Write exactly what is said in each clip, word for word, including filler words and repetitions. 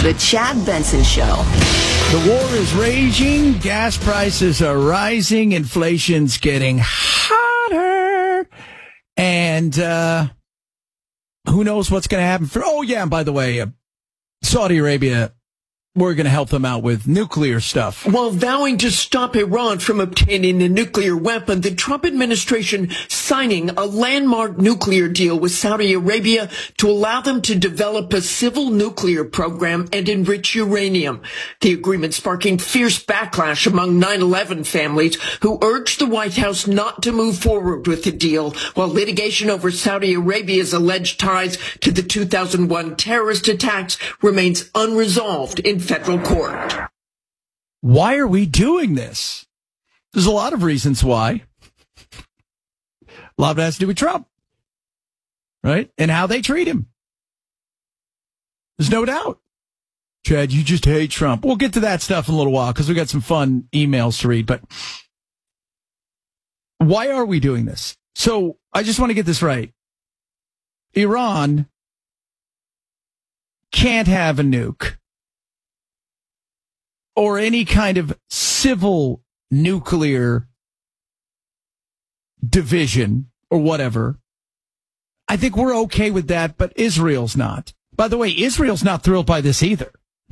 The Chad Benson Show. The war is raging. Gas prices are rising. Inflation's getting hotter. And uh, who knows what's going to happen for... Oh, yeah, and by the way, uh, Saudi Arabia... We're going to help them out with nuclear stuff. While vowing to stop Iran from obtaining a nuclear weapon, the Trump administration signing a landmark nuclear deal with Saudi Arabia to allow them to develop a civil nuclear program and enrich uranium. The agreement sparking fierce backlash among nine eleven families who urged the White House not to move forward with the deal, while litigation over Saudi Arabia's alleged ties to the two thousand one terrorist attacks remains unresolved in federal court. Why are we doing this? There's a lot of reasons why. A lot of it has to do with Trump, right? And how they treat him. There's no doubt. Chad, you just hate Trump. We'll get to that stuff in a little while because we got some fun emails to read. But why are we doing this? So I just want to get this right. Iran can't have a nuke or any kind of civil nuclear division or whatever. I think we're okay with that, but Israel's not. By the way, Israel's not thrilled by this either.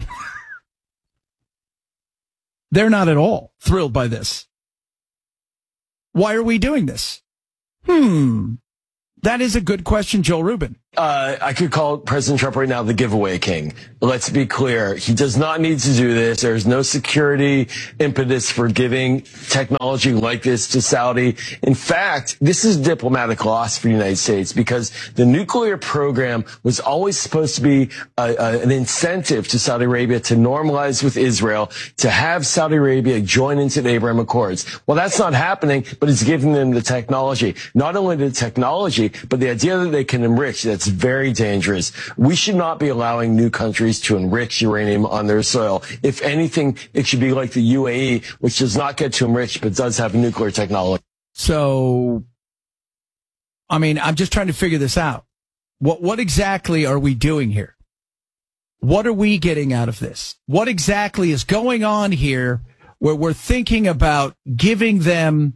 They're not at all thrilled by this. Why are we doing this? Hmm. That is a good question, Joel Rubin. Uh, I could call President Trump right now the giveaway king. Let's be clear. He does not need to do this. There's no security impetus for giving technology like this to Saudi. In fact, this is diplomatic loss for the United States because the nuclear program was always supposed to be a, a, an incentive to Saudi Arabia to normalize with Israel, to have Saudi Arabia join into the Abraham Accords. Well, that's not happening, but it's giving them the technology. Not only the technology, but the idea that they can enrich. That's very dangerous. We should not be allowing new countries to enrich uranium on their soil. If anything, it should be like the U A E, which does not get to enrich, but does have nuclear technology. So, I mean, I'm just trying to figure this out. What, what exactly are we doing here? What are we getting out of this? What exactly is going on here where we're thinking about giving them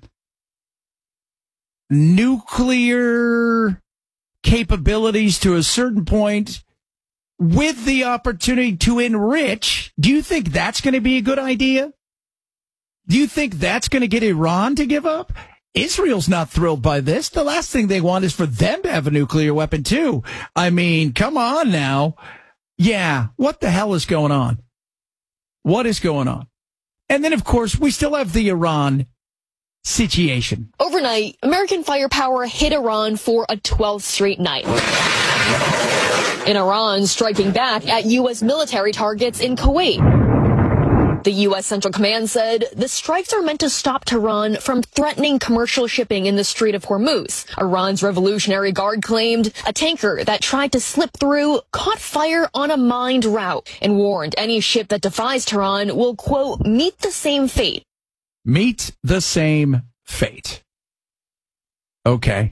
nuclear capabilities to a certain point with the opportunity to enrich? Do you think that's going to be a good idea? Do you think that's going to get Iran to give up? Israel's not thrilled by this. The last thing they want is for them to have a nuclear weapon too. I mean, come on now. Yeah, what the hell is going on? What is going on? And then, of course, we still have the Iran situation. Overnight, American firepower hit Iran for a twelfth straight night. And Iran striking back at U S military targets in Kuwait. The U S Central Command said the strikes are meant to stop Tehran from threatening commercial shipping in the Strait of Hormuz. Iran's Revolutionary Guard claimed a tanker that tried to slip through caught fire on a mined route and warned any ship that defies Tehran will, quote, meet the same fate. Meet the same fate. Okay.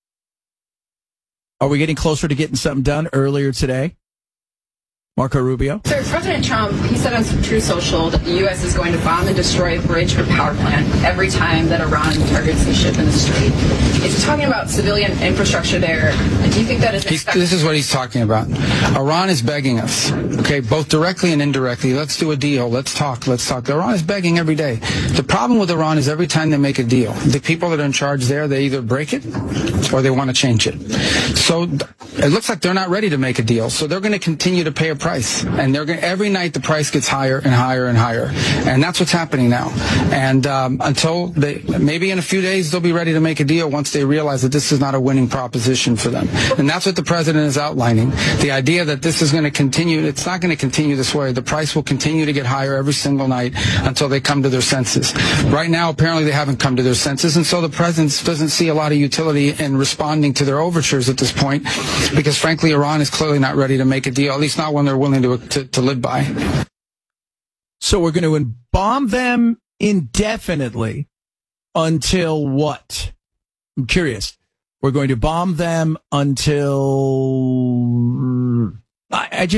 Are we getting closer to getting something done earlier today? Marco Rubio. Sir, President Trump, he said on True Social that the U S is going to bomb and destroy a bridge or power plant every time that Iran targets a ship in the Strait. Is he talking about civilian infrastructure there? And do you think that is... He's, this is what he's talking about. Iran is begging us, okay, both directly and indirectly. Let's do a deal. Let's talk. Let's talk. Iran is begging every day. The problem with Iran is every time they make a deal, the people that are in charge there, they either break it or they want to change it. So it looks like they're not ready to make a deal. So they're going to continue to pay a price. And they're going every night the price gets higher and higher and higher. And that's what's happening now. And um, until they, maybe in a few days, they'll be ready to make a deal once they realize that this is not a winning proposition for them. And that's what the president is outlining. The idea that this is going to continue, it's not going to continue this way. The price will continue to get higher every single night until they come to their senses. Right now, apparently they haven't come to their senses. And so the president doesn't see a lot of utility in responding to their overtures at this point, because frankly, Iran is clearly not ready to make a deal, at least not when they're willing to, to, to live by. So we're going to bomb them indefinitely until what? I'm curious. We're going to bomb them until I, I just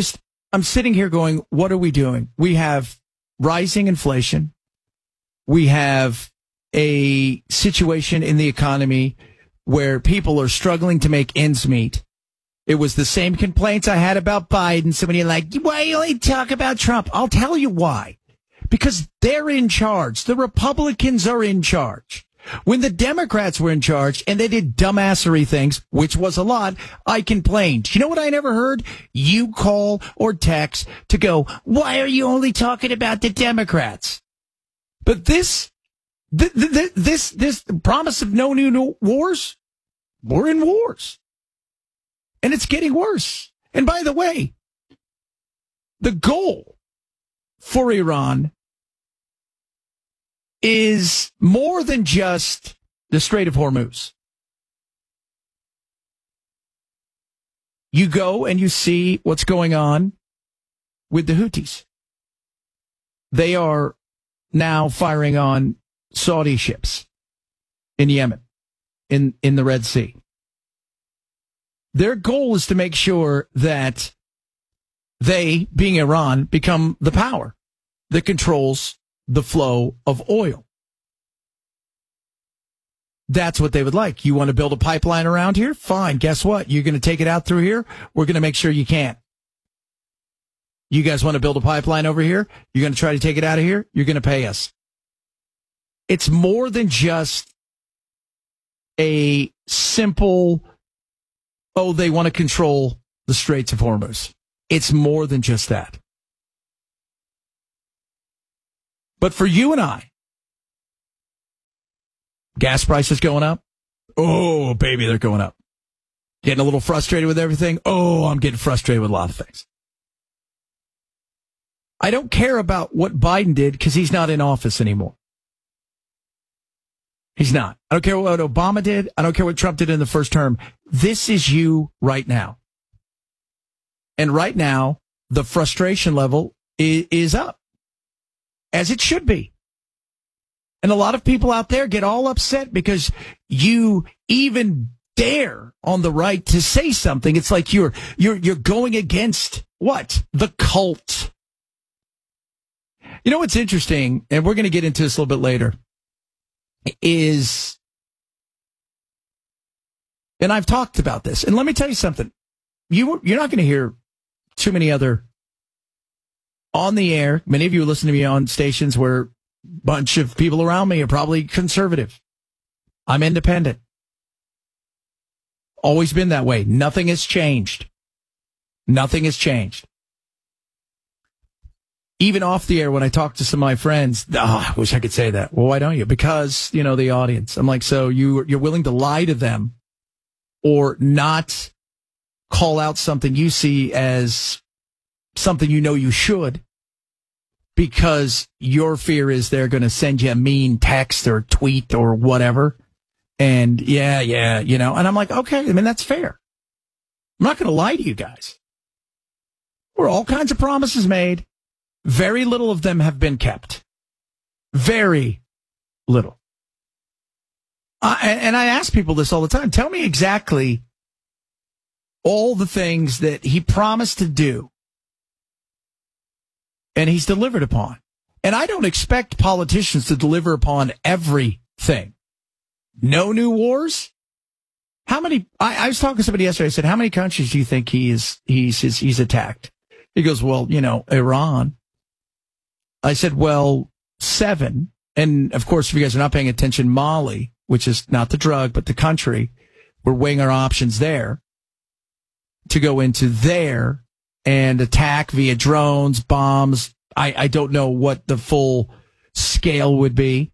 I'm sitting here going, what are we doing? We have rising inflation. We have a situation in the economy where people are struggling to make ends meet. It was the same complaints I had about Biden. Somebody like, why you only talk about Trump? I'll tell you why. Because they're in charge. The Republicans are in charge. When the Democrats were in charge and they did dumbassery things, which was a lot, I complained. You know what I never heard? You call or text to go, why are you only talking about the Democrats? But this, th- th- th- this, this promise of no new wars, we're in wars. And it's getting worse. And by the way, the goal for Iran is more than just the Strait of Hormuz. You go and you see what's going on with the Houthis. They are now firing on Saudi ships in Yemen, in, in the Red Sea. Their goal is to make sure that they, being Iran, become the power that controls the flow of oil. That's what they would like. You want to build a pipeline around here? Fine. Guess what? You're going to take it out through here? We're going to make sure you can't. You guys want to build a pipeline over here? You're going to try to take it out of here? You're going to pay us. It's more than just a simple, oh, they want to control the Straits of Hormuz. It's more than just that. But for you and I, gas prices going up. Oh, baby, they're going up. Getting a little frustrated with everything. Oh, I'm getting frustrated with a lot of things. I don't care about what Biden did because he's not in office anymore. He's not. I don't care what Obama did. I don't care what Trump did in the first term. This is you right now. And right now, the frustration level is, is up, as it should be. And a lot of people out there get all upset because you even dare on the right to say something. It's like you're you're you're going against what? The cult. You know what's interesting, and we're going to get into this a little bit later, is, and I've talked about this, and let me tell you something. You, you're not going to hear too many other on the air. Many of you listen to me on stations where a bunch of people around me are probably conservative. I'm independent. Always been that way. Nothing has changed. Nothing has changed. Even off the air, when I talk to some of my friends, oh, I wish I could say that. Well, why don't you? Because, you know, the audience. I'm like, so you, you're willing to lie to them or not call out something you see as something you know you should because your fear is they're going to send you a mean text or tweet or whatever. And yeah, yeah, you know, and I'm like, okay, I mean, that's fair. I'm not going to lie to you guys. There were all kinds of promises made. Very little of them have been kept. Very little. Uh, and, and I ask people this all the time. Tell me exactly all the things that he promised to do and he's delivered upon. And I don't expect politicians to deliver upon everything. No new wars? How many? I, I was talking to somebody yesterday. I said, how many countries do you think he is, he's, he's, he's attacked? He goes, well, you know, Iran. I said, well, seven. And of course, if you guys are not paying attention, Mali, which is not the drug, but the country, we're weighing our options there to go into there and attack via drones, bombs. I, I don't know what the full scale would be.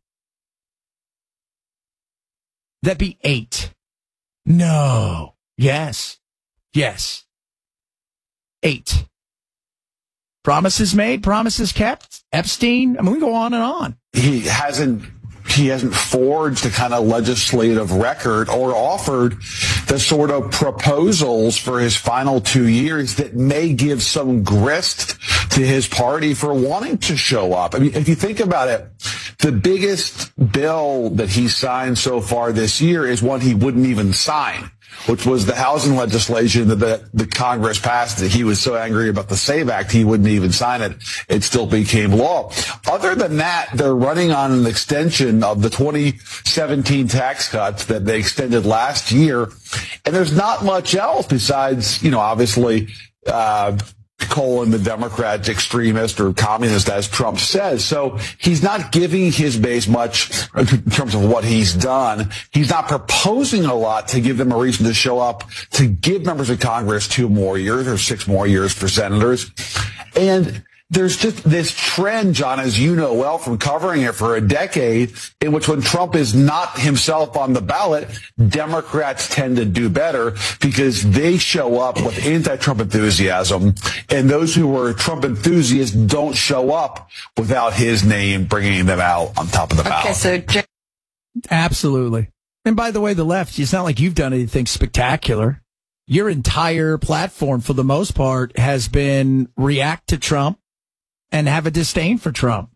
That'd be eight. No. Yes. Yes. Eight. Promises made, promises kept. Epstein, I mean, we go on and on. He hasn't he hasn't forged the kind of legislative record or offered the sort of proposals for his final two years that may give some grist to his party for wanting to show up. I mean, if you think about it, the biggest bill that he signed so far this year is one he wouldn't even sign. which was the housing legislation that the, the Congress passed that he was so angry about the SAVE Act, he wouldn't even sign it. It still became law. Other than that, they're running on an extension of the twenty seventeen tax cuts that they extended last year. And there's not much else besides, you know, obviously, uh, calling the Democrats extremist or communist, as Trump says. So he's not giving his base much in terms of what he's done. He's not proposing a lot to give them a reason to show up, to give members of Congress two more years or six more years for senators. And there's just this trend, John, as you know well from covering it for a decade, in which when Trump is not himself on the ballot, Democrats tend to do better because they show up with anti-Trump enthusiasm, and those who are Trump enthusiasts don't show up without his name bringing them out on top of the ballot. Okay, so J- Absolutely. And by the way, the left, it's not like you've done anything spectacular. Your entire platform, for the most part, has been react to Trump and have a disdain for Trump.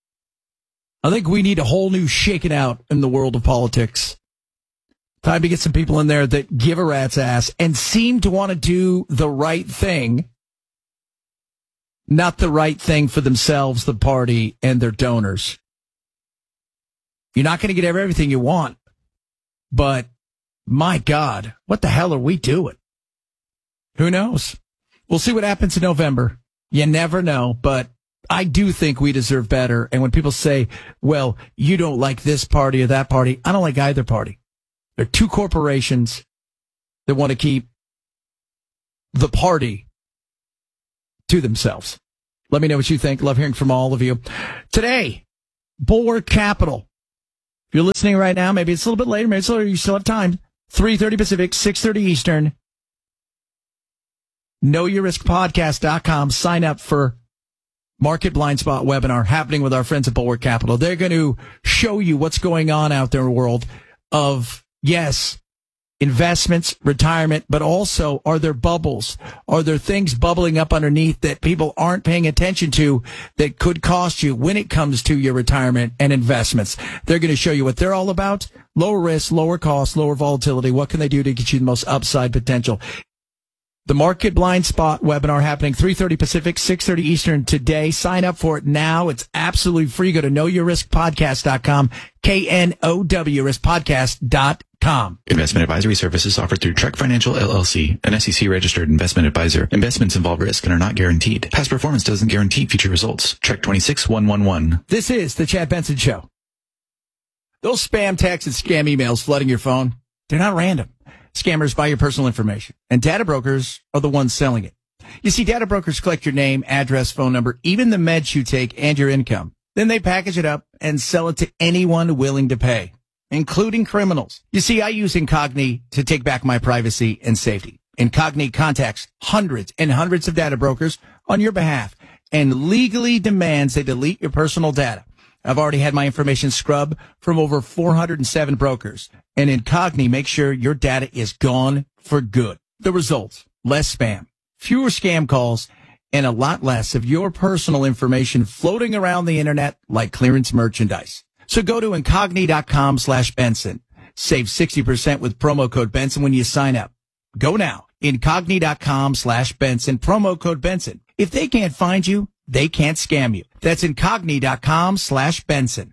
I think we need a whole new shaking out in the world of politics. Time to get some people in there that give a rat's ass and seem to want to do the right thing, not the right thing for themselves, the party, and their donors. You're not going to get everything you want, but my God, what the hell are we doing? Who knows? We'll see what happens in November. You never know, but I do think we deserve better. And when people say, well, you don't like this party or that party, I don't like either party. There are two corporations that want to keep the party to themselves. Let me know what you think. Love hearing from all of you. Today, Bulwark Capital. If you're listening right now, maybe it's a little bit later, maybe it's a little, you still have time. three thirty Pacific, six thirty Eastern. know your risk podcast dot com. Sign up for Market Blind Spot webinar happening with our friends at Bulwark Capital. They're going to show you what's going on out there in the world of, yes, investments, retirement, but also are there bubbles? Are there things bubbling up underneath that people aren't paying attention to that could cost you when it comes to your retirement and investments? They're going to show you what they're all about. Lower risk, lower cost, lower volatility. What can they do to get you the most upside potential? The Market Blind Spot webinar happening three thirty Pacific, six thirty Eastern today. Sign up for it now. It's absolutely free. Go to know your risk podcast dot com, K N O W risk podcast dot com. Investment advisory services offered through Trek Financial L L C, an S E C-registered investment advisor. Investments involve risk and are not guaranteed. Past performance doesn't guarantee future results. Trek twenty-six one one one. This is the Chad Benson Show. Those spam texts and scam emails flooding your phone, they're not random. Scammers buy your personal information, and data brokers are the ones selling it. You see, data brokers collect your name, address, phone number, even the meds you take, and your income. Then they package it up and sell it to anyone willing to pay, including criminals. You see, I use Incogni to take back my privacy and safety. Incogni contacts hundreds and hundreds of data brokers on your behalf and legally demands they delete your personal data. I've already had my information scrubbed from over four hundred seven brokers, and Incogni makes sure your data is gone for good. The results: less spam, fewer scam calls, and a lot less of your personal information floating around the internet like clearance merchandise. So go to Incogni dot com slash Benson. Save sixty percent with promo code Benson when you sign up. Go now. Incogni dot com slash Benson. Promo code Benson. If they can't find you, they can't scam you. That's Incogni dot com slash Benson.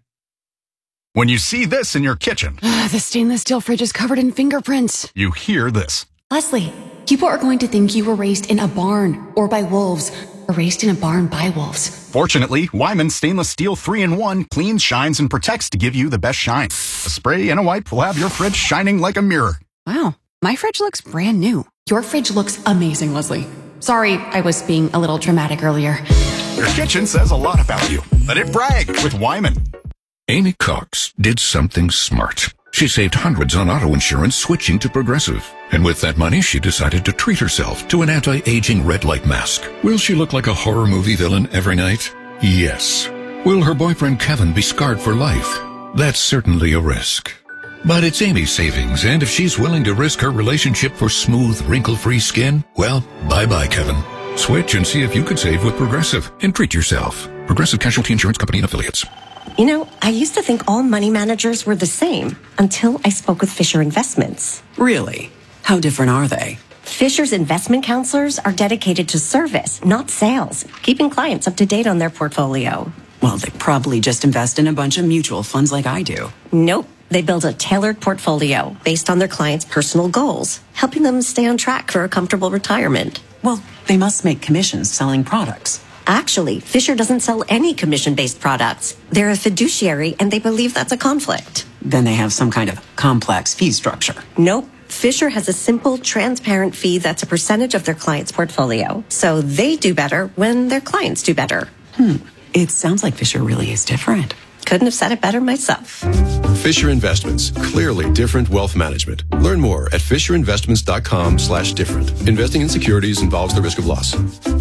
When you see this in your kitchen, the stainless steel fridge is covered in fingerprints. You hear this. Leslie, people are going to think you were raised in a barn or by wolves, or raised in a barn by wolves. Fortunately, Wyman Stainless Steel three in one cleans, shines, and protects to give you the best shine. A spray and a wipe will have your fridge shining like a mirror. Wow, my fridge looks brand new. Your fridge looks amazing, Leslie. Sorry, I was being a little dramatic earlier. Your kitchen says a lot about you. Let it brag with Wyman. Amy Cox did something smart. She saved hundreds on auto insurance switching to Progressive. And with that money, she decided to treat herself to an anti-aging red light mask. Will she look like a horror movie villain every night? Yes. Will her boyfriend Kevin be scarred for life? That's certainly a risk. But it's Amy's savings, and if she's willing to risk her relationship for smooth, wrinkle-free skin, well, bye-bye, Kevin. Switch and see if you could save with Progressive and treat yourself. Progressive Casualty Insurance Company and Affiliates. You know, I used to think all money managers were the same until I spoke with Fisher Investments. Really? How different are they? Fisher's investment counselors are dedicated to service, not sales, keeping clients up to date on their portfolio. Well, they probably just invest in a bunch of mutual funds like I do. Nope. They build a tailored portfolio based on their clients' personal goals, helping them stay on track for a comfortable retirement. Well, they must make commissions selling products. Actually, Fisher doesn't sell any commission-based products. They're a fiduciary, and they believe that's a conflict. Then they have some kind of complex fee structure. Nope. Fisher has a simple, transparent fee that's a percentage of their client's portfolio. So they do better when their clients do better. Hmm. It sounds like Fisher really is different. Couldn't have said it better myself. Fisher Investments, clearly different wealth management. Learn more at fisher investments dot com slash different. Investing in securities involves the risk of loss.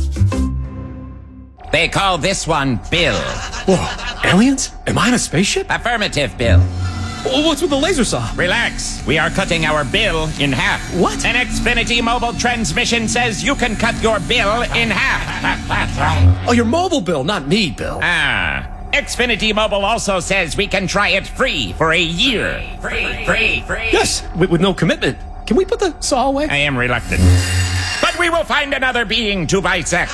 They call this one Bill. Whoa, aliens? Am I in a spaceship? Affirmative, Bill. What's with the laser saw? Relax. We are cutting our bill in half. What? An Xfinity mobile transmission says you can cut your bill in half. Oh, your mobile bill, not me, Bill. Ah. Xfinity Mobile also says we can try it free for a year. Free, free, free. Yes, with, with no commitment. Can we put the saw away? I am reluctant. But we will find another being to bisect.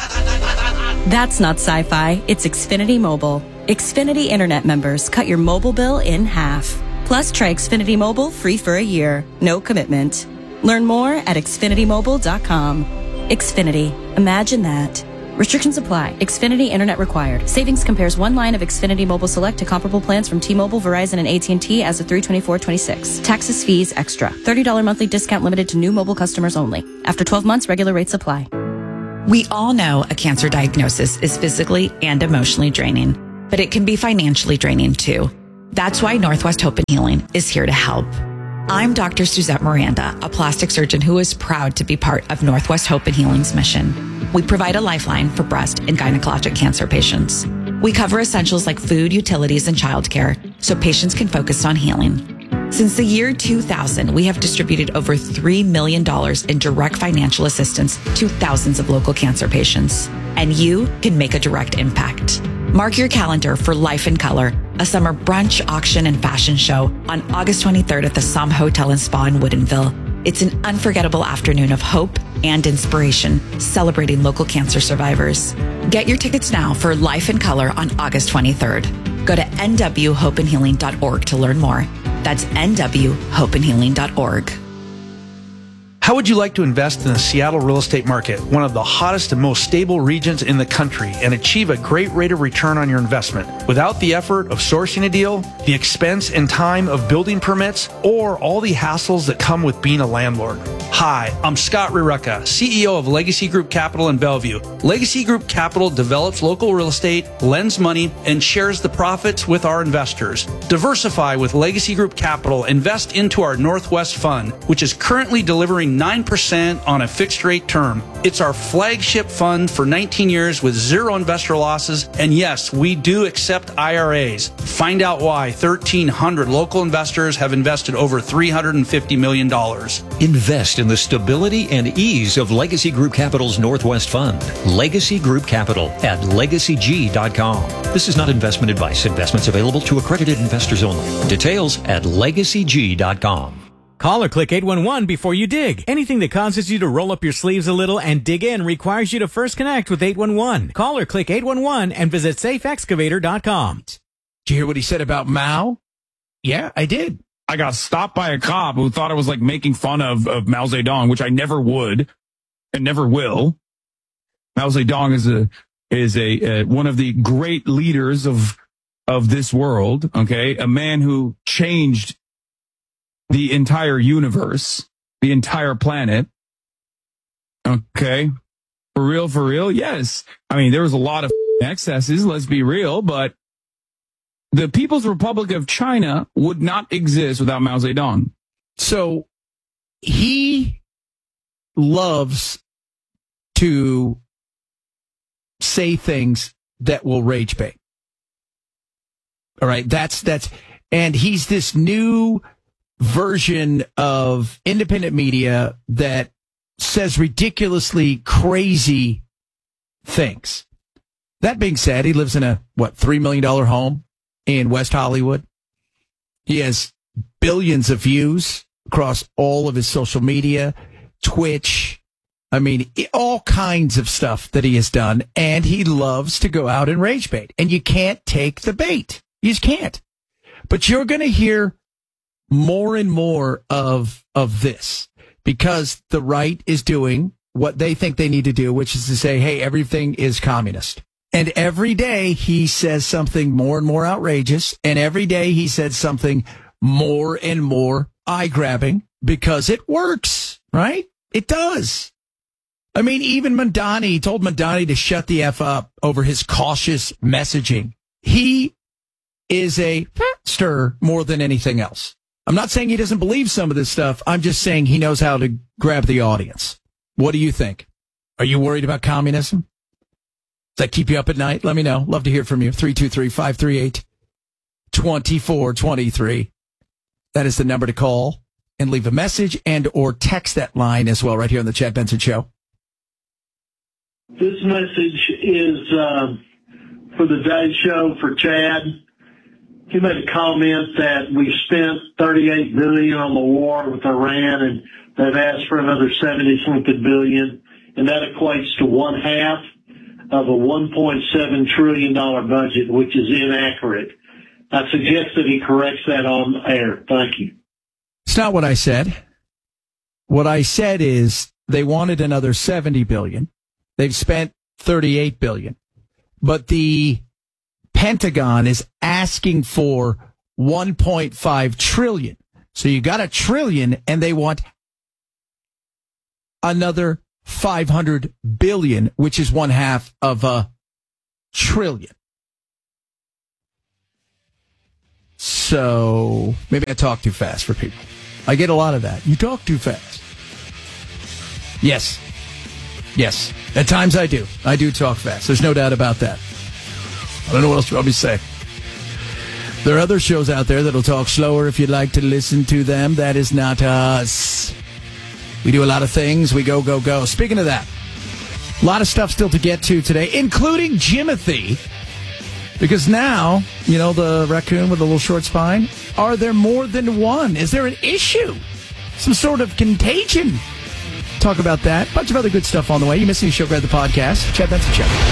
That's not sci-fi. It's Xfinity Mobile. Xfinity Internet members cut your mobile bill in half. Plus, try Xfinity Mobile free for a year. No commitment. Learn more at xfinity mobile dot com. Xfinity. Imagine that. Restrictions apply. Xfinity Internet required. Savings compares one line of Xfinity Mobile Select to comparable plans from T-Mobile, Verizon, and A T and T as of three twenty-four twenty-six. Taxes, fees, extra. thirty dollars monthly discount limited to new mobile customers only. After twelve months, regular rates apply. We all know a cancer diagnosis is physically and emotionally draining, but it can be financially draining too. That's why Northwest Hope and Healing is here to help. I'm Doctor Suzette Miranda, a plastic surgeon who is proud to be part of Northwest Hope and Healing's mission. We provide a lifeline for breast and gynecologic cancer patients. We cover essentials like food, utilities, and childcare so patients can focus on healing. Since the year two thousand, we have distributed over three million dollars in direct financial assistance to thousands of local cancer patients. And you can make a direct impact. Mark your calendar for Life in Color, a summer brunch, auction, and fashion show on August twenty-third at the Somme Hotel and Spa in Woodinville. It's an unforgettable afternoon of hope and inspiration, celebrating local cancer survivors. Get your tickets now for Life in Color on August twenty-third. Go to n w hope and healing dot org to learn more. That's n w hope and healing dot org. How would you like to invest in the Seattle real estate market, one of the hottest and most stable regions in the country, and achieve a great rate of return on your investment without the effort of sourcing a deal, the expense and time of building permits, or all the hassles that come with being a landlord? Hi, I'm Scott Rirucka, C E O of Legacy Group Capital in Bellevue. Legacy Group Capital develops local real estate, lends money, and shares the profits with our investors. Diversify with Legacy Group Capital. Invest into our Northwest Fund, which is currently delivering nine percent on a fixed rate term. It's our flagship fund for nineteen years with zero investor losses. And yes, we do accept I R As. Find out why thirteen hundred local investors have invested over three hundred fifty million dollars. Invest in the stability and ease of Legacy Group Capital's Northwest Fund. Legacy Group Capital at legacy g dot com. This is not investment advice. Investments available to accredited investors only. Details at legacy g dot com. Call or click eight one one before you dig. Anything that causes you to roll up your sleeves a little and dig in requires you to first connect with eight one one. Call or click eight one one and visit safe excavator dot com. Did you hear what he said about Mao? Yeah, I did. I got stopped by a cop who thought I was like making fun of, of Mao Zedong, which I never would and never will. Mao Zedong is a is a uh, one of the great leaders of of this world. Okay, a man who changed the entire universe, the entire planet. Okay. For real, for real? Yes. I mean, there was a lot of excesses, let's be real, but the People's Republic of China would not exist without Mao Zedong. So he loves to say things that will rage bait. All right. That's, that's, and he's this new version of independent media that says ridiculously crazy things. That being said, he lives in a, what, three million dollars home in West Hollywood. He has billions of views across all of his social media, Twitch. I mean, all kinds of stuff that he has done. And he loves to go out and rage bait. And you can't take the bait. You just can't. But you're going to hear more and more of of this because the right is doing what they think they need to do, which is to say, hey, everything is communist. And every day he says something more and more outrageous. And every day he says something more and more eye-grabbing because it works, right? It does. I mean, even Mamdani told Mamdani to shut the F up over his cautious messaging. He is a stir more than anything else. I'm not saying he doesn't believe some of this stuff. I'm just saying he knows how to grab the audience. What do you think? Are you worried about communism? Does that keep you up at night? Let me know. Love to hear from you. three two three, five three eight, two four two three. That is the number to call and leave a message and or text that line as well right here on the Chad Benson Show. This message is uh, for the Day Show for Chad. He made a comment that we spent thirty-eight billion dollars on the war with Iran, and they've asked for another seventy something billion, and that equates to one half of a one point seven trillion dollars budget, which is inaccurate. I suggest that he corrects that on air. Thank you. It's not what I said. What I said is they wanted another seventy billion dollars. They've spent thirty-eight billion dollars. But the Pentagon is asking for one point five trillion dollars. So you got a trillion and they want another five hundred billion dollars, which is one half of a trillion. So maybe I talk too fast for people. I get a lot of that. You talk too fast. Yes. Yes. At times I do. I do talk fast. There's no doubt about that. I don't know what else you want me to say. There are other shows out there that'll talk slower if you'd like to listen to them. That is not us. We do a lot of things. We go, go, go. Speaking of that, a lot of stuff still to get to today, including Jimothy. Because now, you know, the raccoon with the little short spine, are there more than one? Is there an issue? Some sort of contagion? Talk about that. Bunch of other good stuff on the way. You missing a show, grab the podcast. Chad Benson Show.